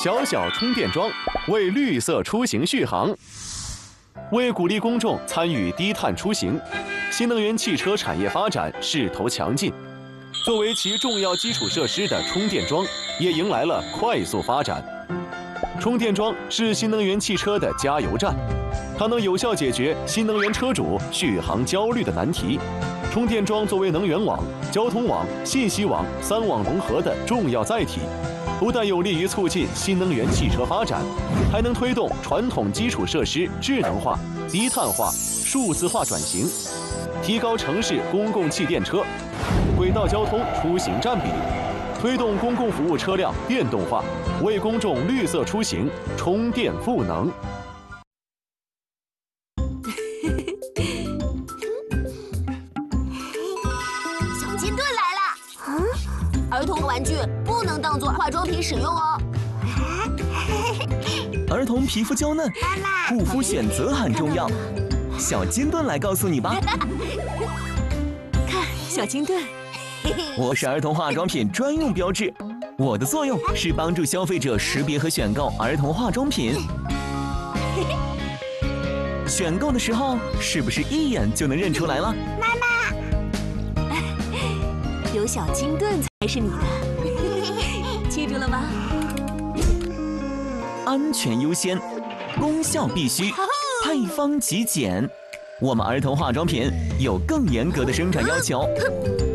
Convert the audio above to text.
小小充电桩为绿色出行续航。为鼓励公众参与低碳出行，新能源汽车产业发展势头强劲。作为其重要基础设施的充电桩，也迎来了快速发展。充电桩是新能源汽车的加油站，它能有效解决新能源车主续航焦虑的难题。充电桩作为能源网、交通网、信息网3网融合的重要载体，不但有利于促进新能源汽车发展，还能推动传统基础设施智能化、低碳化、数字化转型，提高城市公共汽电车、轨道交通出行占比，推动公共服务车辆电动化，为公众绿色出行充电赋能。 小金盾来了！儿童玩具不能当做化妆品使用哦。 儿童皮肤娇嫩，护肤选择很重要。小金盾来告诉你吧。 看，小金盾， 我是儿童化妆品专用标志，我的作用是帮助消费者识别和选购儿童化妆品。选购的时候是不是一眼就能认出来了？ 妈妈， 有小金盾才是你的，记住了吗？ 安全优先，功效必须，配方极简。我们儿童化妆品有更严格的生产要求。